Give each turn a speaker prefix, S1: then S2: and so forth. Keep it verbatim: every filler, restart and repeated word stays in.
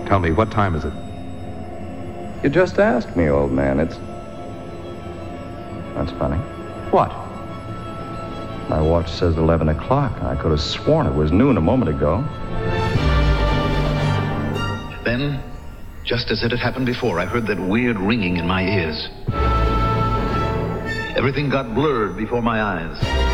S1: Tell me, what time is it?
S2: You just asked me, old man. It's... That's funny.
S1: What?
S2: My watch says eleven o'clock. I could have sworn it was noon a moment ago.
S3: Then, just as it had happened before, I heard that weird ringing in my ears. Everything got blurred before my eyes.